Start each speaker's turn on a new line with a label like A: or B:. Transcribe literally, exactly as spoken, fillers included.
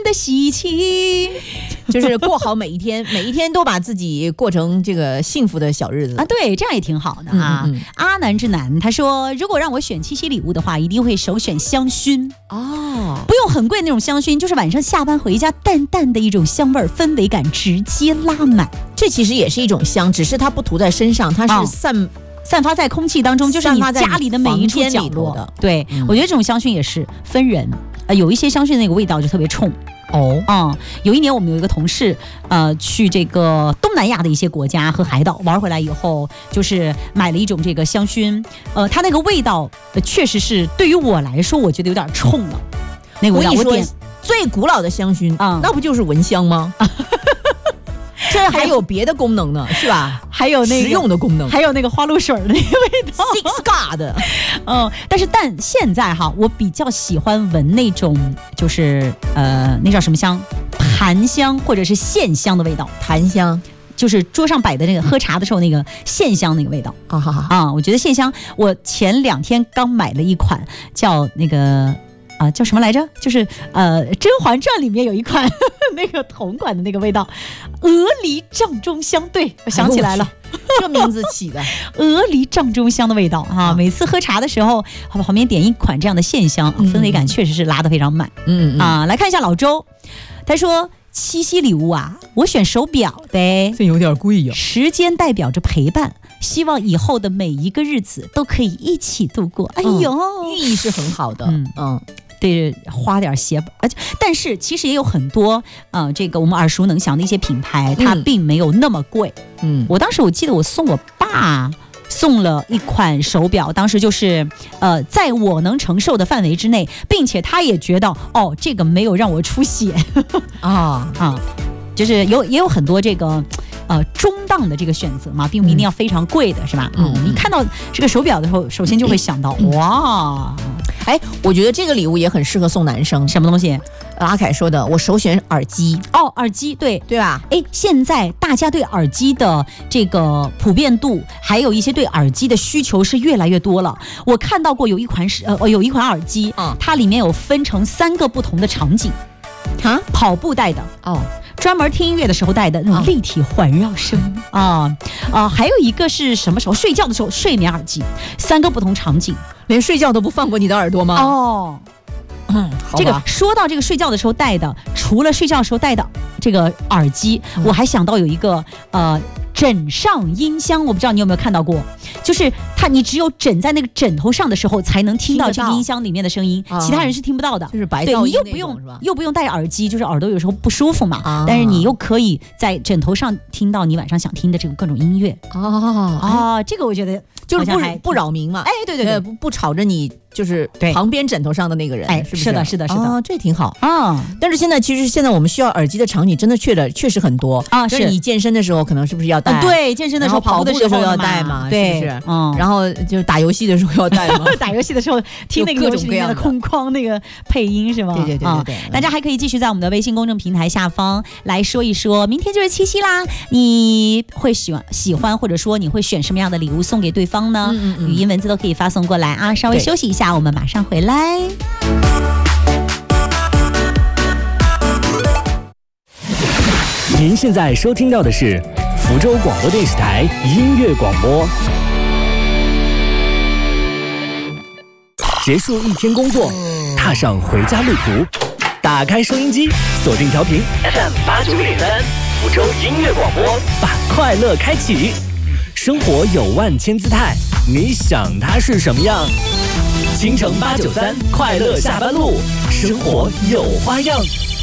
A: 的喜庆。
B: 就是过好每一天，每一天都把自己过成这个幸福的小日子
A: 啊！对，这样也挺好的啊。嗯嗯嗯阿南之南他说，如果让我选七夕礼物的话，一定会首选香薰哦，不用很贵的那种香薰，就是晚上下班回家，淡淡的一种香味儿，氛围感直接拉满。
B: 这其实也是一种香，只是它不涂在身上，它是散、哦、
A: 散发在空气当中，就是你家里的每一处角落的。对、嗯，我觉得这种香薰也是分人，呃，有一些香薰的那个味道就特别冲。哦，嗯，有一年我们有一个同事，呃，去这个东南亚的一些国家和海岛玩回来以后，就是买了一种这个香薰，呃，它那个味道，呃、确实是对于我来说，我觉得有点冲了。那个味道，
B: 我点最古老的香薰啊、嗯，那不就是蚊香吗？这还有别的功能呢，是吧？
A: 还有那个
B: 实用的功能，
A: 还有那个花露水的那个味道
B: ，Six God。
A: 嗯，但是但现在哈，我比较喜欢闻那种就是呃，那叫什么香？檀香或者是线香的味道。
B: 檀香
A: 就是桌上摆的那个喝茶的时候那个线香那个味道。
B: 啊哈哈
A: 啊！我觉得线香，我前两天刚买了一款叫那个。啊，叫什么来着？就是呃，《甄嬛传》里面有一款呵呵那个铜管的那个味道，鹅梨帐中香。对，我想起来了，
B: 这名字起的，
A: 鹅梨帐中香的味道啊！每次喝茶的时候，旁边点一款这样的线香，嗯、氛围感确实是拉得非常满。嗯, 嗯啊，来看一下老周，他说七夕礼物啊，我选手表呗，
B: 这有点贵呀、啊。
A: 时间代表着陪伴。希望以后的每一个日子都可以一起度过。哎呦，
B: 嗯、寓意是很好的。嗯嗯，
A: 对，花点鞋，而且但是其实也有很多呃，这个我们耳熟能详的一些品牌，它并没有那么贵。嗯，我当时我记得我送我爸送了一款手表，当时就是呃，在我能承受的范围之内，并且他也觉得哦，这个没有让我出血啊啊，就是有也有很多这个。呃，中档的这个选择嘛，并不一定要非常贵的，嗯、是吧？嗯，你看到这个手表的时候，首先就会想到，嗯、哇，
B: 哎，我觉得这个礼物也很适合送男生。
A: 什么东西？
B: 阿凯说的，我首选耳机。
A: 哦，耳机，对
B: 对吧？
A: 哎，现在大家对耳机的这个普遍度，还有一些对耳机的需求是越来越多了。我看到过有一款是呃，有一款耳机，嗯，它里面有分成三个不同的场景，啊，跑步戴的哦。专门听音乐的时候戴的那种立体环绕声啊啊，还有一个是什么时候睡觉的时候睡眠耳机，三个不同场景，
B: 连睡觉都不放过你的耳朵吗？
A: 哦，嗯，这个说到这个睡觉的时候戴的，除了睡觉的时候戴的这个耳机，嗯、我还想到有一个呃。枕上音箱，我不知道你有没有看到过，就是它，你只有枕在那个枕头上的时候，才能听到这个音箱里面的声音，其他人是听不到的。
B: 就是白噪音那种，
A: 对，你又不用又不用戴耳机，就是耳朵有时候不舒服嘛，啊、但是你又可以在枕头上听到你晚上想听的这个各种音乐。哦啊，这个我觉得
B: 就是不不扰民嘛。
A: 哎，对对对，
B: 不不吵着你。就是旁边枕头上的那个人，
A: 哎，
B: 是不是？
A: 是的，是的，是的，
B: 哦，这挺好啊。但是现在其实现在我们需要耳机的场景真的确的确实很多啊。是你健身的时候可能是不是要戴？
A: 啊、对，健身的时候、
B: 跑步的时候要戴嘛，
A: 对，
B: 是不是？嗯。然后就是打游戏的时候要戴嘛，
A: 打游戏的时候听那个各种各样的空框那个配音是吗？
B: 对对对对对。
A: 啊、大家还可以继续在我们的微信公众平台下方来说一说，明天就是七夕啦，你会喜欢喜欢或者说你会选什么样的礼物送给对方呢？嗯嗯嗯，语音文字都可以发送过来啊。稍微休息一下，我们马上回来。来，
C: 您现在收听到的是福州广播电视台音乐广播。结束一天工作，踏上回家路途，打开收音机，锁定调频 F M 八九点三，福州音乐广播，把快乐开启。生活有万千姿态，你想它是什么样？京城八九三，快乐下班路，生活有花样。